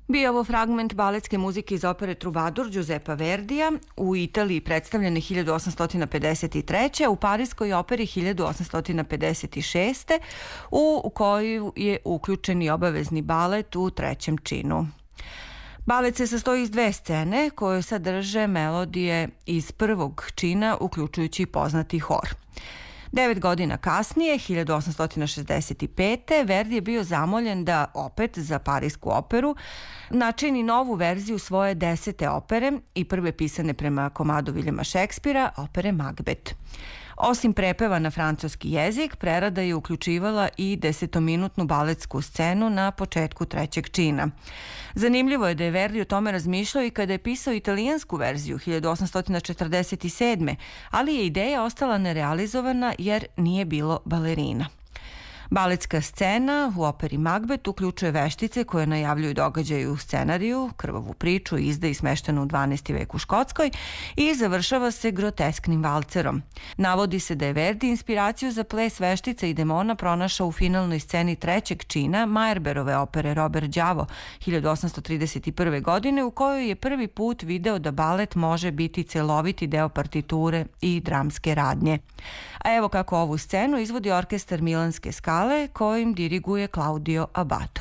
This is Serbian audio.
Bio je ovo fragment baletske muzike iz opere Trubadur Giuseppa Verdija, u Italiji predstavljene 1853. u Pariskoj operi 1856. u koju je uključen i obavezni balet u trećem činu. Balet se sastoji iz dve scene koje sadrže melodije iz prvog čina, uključujući poznati hor. 9 godina kasnije, 1865. Verdi je bio zamoljen da opet za Parisku operu načini novu verziju svoje 10. opere i prve pisane prema komadu Viljama Šekspira, opere Macbeth. Osim prepeva na francuski jezik, prerada je uključivala i 10-minutnu baletsku scenu na početku trećeg čina. Zanimljivo je da je Verdi o tome razmišljao i kada je pisao italijansku verziju 1847. ali je ideja ostala nerealizovana jer nije bilo balerina. Baletska scena u operi Macbeth uključuje veštice koje najavljuju događaje u scenariju, krvavu priču, izdaji smeštenu u 12. vek u Škotskoj i završava se grotesknim valcerom. Navodi se da je Verdi inspiraciju za ples veštica i demona pronašao u finalnoj sceni trećeg čina Meyerbeerove opere Robert Đavo 1831. godine, u kojoj je prvi put video da balet može biti celoviti deo partiture i dramske radnje. A evo kako ovu scenu izvodi orkestar Milanske Skale kojim diriguje Claudio Abbado.